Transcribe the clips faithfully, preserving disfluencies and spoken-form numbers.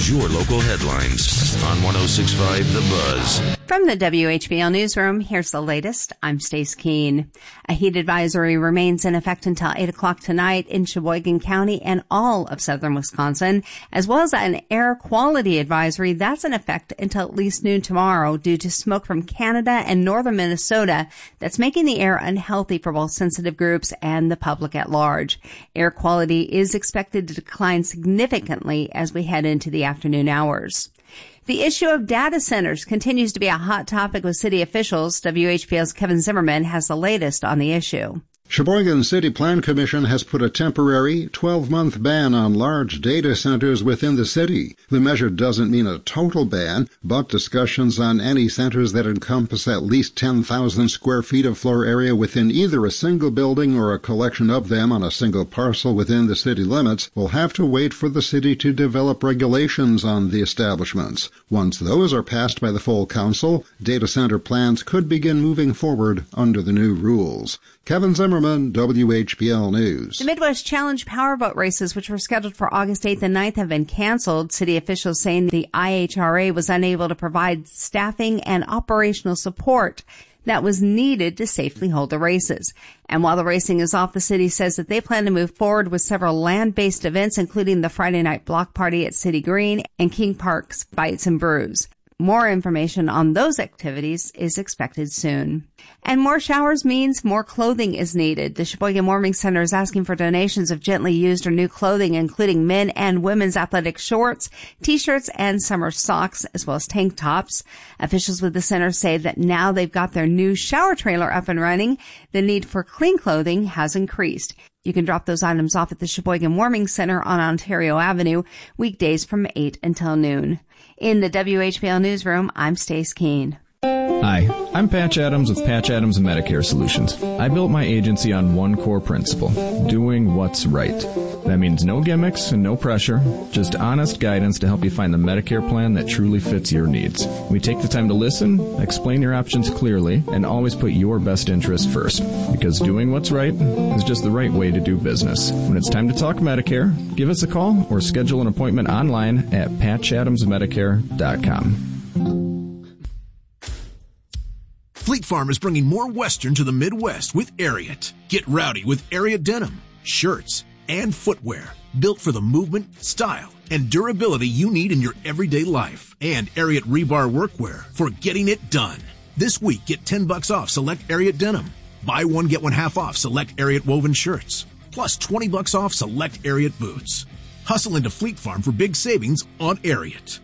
Here's your local headlines on one oh six point five The Buzz. From the W H B L Newsroom, here's the latest. I'm Stace Keene. A heat advisory remains in effect until eight o'clock tonight in Sheboygan County and all of southern Wisconsin, as well as an air quality advisory that's in effect until at least noon tomorrow due to smoke from Canada and northern Minnesota that's making the air unhealthy for both sensitive groups and the public at large. Air quality is expected to decline significantly as we head into the afternoon hours. The issue of data centers continues to be a hot topic with city officials. W H B L's Kevin Zimmerman has the latest on the issue. Sheboygan City Plan Commission has put a temporary twelve-month ban on large data centers within the city. The measure doesn't mean a total ban, but discussions on any centers that encompass at least ten thousand square feet of floor area within either a single building or a collection of them on a single parcel within the city limits will have to wait for the city to develop regulations on the establishments. Once those are passed by the full council, data center plans could begin moving forward under the new rules. Kevin Zimmerman, W H B L News. The Midwest Challenge Powerboat races, which were scheduled for August eighth and ninth, have been canceled. City officials saying the I H R A was unable to provide staffing and operational support that was needed to safely hold the races. And while the racing is off, the city says that they plan to move forward with several land-based events, including the Friday night block party at City Green and King Park's Bites and Brews. More information on those activities is expected soon. And more showers means more clothing is needed. The Sheboygan Warming Center is asking for donations of gently used or new clothing, including men and women's athletic shorts, t-shirts, and summer socks, as well as tank tops. Officials with the center say that now they've got their new shower trailer up and running, the need for clean clothing has increased. You can drop those items off at the Sheboygan Warming Center on Ontario Avenue, weekdays from eight until noon. In the W H B L Newsroom, I'm Stace Keene. Hi, I'm Patch Adams with Patch Adams and Medicare Solutions. I built my agency on one core principle, doing what's right. That means no gimmicks and no pressure, just honest guidance to help you find the Medicare plan that truly fits your needs. We take the time to listen, explain your options clearly, and always put your best interest first. Because doing what's right is just the right way to do business. When it's time to talk Medicare, give us a call or schedule an appointment online at patch adams medicare dot com. Fleet Farm is bringing more Western to the Midwest with Ariat. Get rowdy with Ariat denim, shirts, and footwear built for the movement, style, and durability you need in your everyday life. And Ariat rebar workwear for getting it done. This week, get ten bucks off select Ariat denim. Buy one, get one half off select Ariat woven shirts. Plus twenty bucks off select Ariat boots. Hustle into Fleet Farm for big savings on Ariat.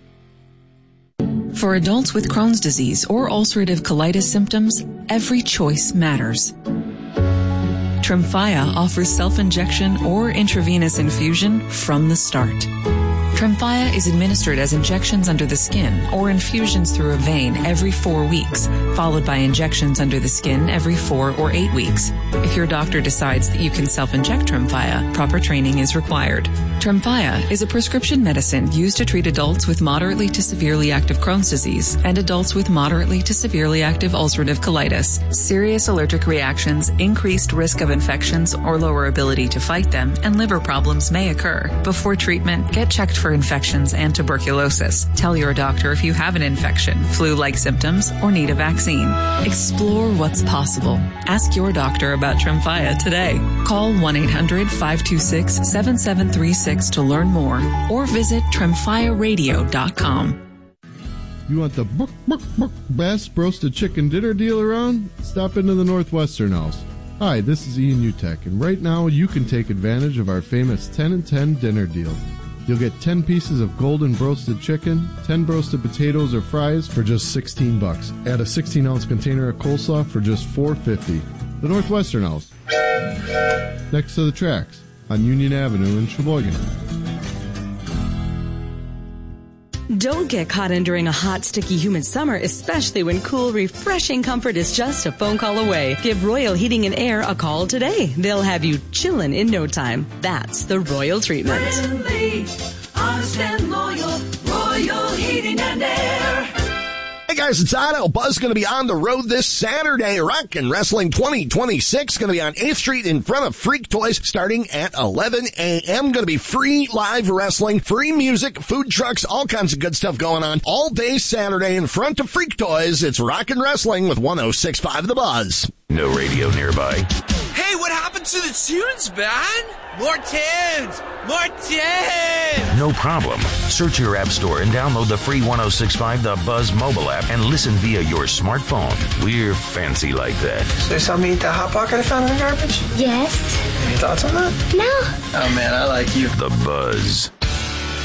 For adults with Crohn's disease or ulcerative colitis symptoms, every choice matters. Tremfya offers self-injection or intravenous infusion from the start. Tremfya is administered as injections under the skin or infusions through a vein every four weeks, followed by injections under the skin every four or eight weeks. If your doctor decides that you can self-inject Tremfya, proper training is required. Tremfya is a prescription medicine used to treat adults with moderately to severely active Crohn's disease and adults with moderately to severely active ulcerative colitis. Serious allergic reactions, increased risk of infections or lower ability to fight them, and liver problems may occur. Before treatment, get checked for infections and tuberculosis. Tell your doctor if you have an infection, flu-like symptoms, or need a vaccine. Explore what's possible. Ask your doctor about Tremfya today. Call one eight hundred five two six seven seven three six to learn more or visit tremfya radio dot com. You want the buck, buck, buck, best roasted chicken dinner deal around? Stop into the Northwestern House. Hi, this is Ian Utek, and right now you can take advantage of our famous ten and ten dinner deal. You'll get ten pieces of golden roasted chicken, ten roasted potatoes or fries for just sixteen bucks. Add a sixteen ounce container of coleslaw for just four fifty. The Northwestern House, next to the tracks on Union Avenue in Sheboygan. Don't get caught in during a hot, sticky, humid summer, especially when cool, refreshing comfort is just a phone call away. Give Royal Heating and Air a call today. They'll have you chillin' in no time. That's the Royal treatment. Friendly, honest and loyal, Royal Heating and Air. Hey guys, it's Otto. Buzz going to be on the road this Saturday. Rock and Wrestling twenty twenty-six going to be on eighth Street in front of Freak Toys starting at eleven a.m. Going to be free live wrestling, free music, food trucks, all kinds of good stuff going on all day Saturday in front of Freak Toys. It's Rock and Wrestling with one oh six point five The Buzz. No radio nearby. Hey, what happened to the tunes, man? More tunes! More tunes! No problem. Search your app store and download the free one oh six point five The Buzz mobile app and listen via your smartphone. We're fancy like that. So you saw me eat that Hot Pocket I found in the garbage? Yes. Any thoughts on that? No. Oh, man, I like you. The Buzz.